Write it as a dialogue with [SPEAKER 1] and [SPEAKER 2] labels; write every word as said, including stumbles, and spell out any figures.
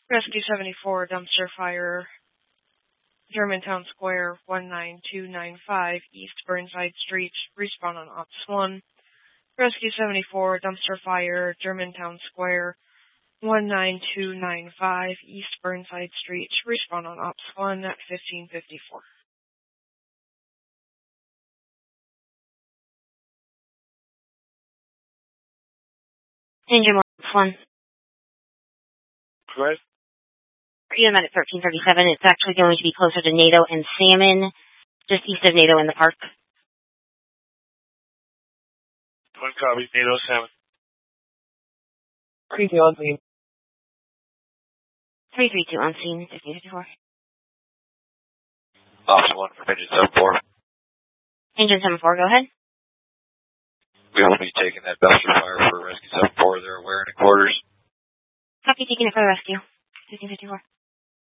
[SPEAKER 1] Rescue seventy-four, dumpster fire, Germantown Square, one nine two nine five, East Burnside Street, respawn on Ops one. Rescue seventy-four, dumpster fire, Germantown Square, one nine two nine five, East Burnside Street, respawn on Ops one at fifteen fifty-four.
[SPEAKER 2] Engine Ops one.
[SPEAKER 3] Correct.
[SPEAKER 2] You met at thirteen thirty-seven. It's actually going to be closer to NATO and Salmon, just east of NATO in the park.
[SPEAKER 3] One copy, NATO Salmon.
[SPEAKER 4] three two on scene.
[SPEAKER 2] three three two on scene, fifteen fifty-four.
[SPEAKER 3] Ops one from Engine seven four.
[SPEAKER 2] Engine seven four, go ahead.
[SPEAKER 3] We will be taking that dumpster fire for Rescue seven four. They're aware in the quarters.
[SPEAKER 2] Copy, taking it for the rescue. fifteen fifty-four.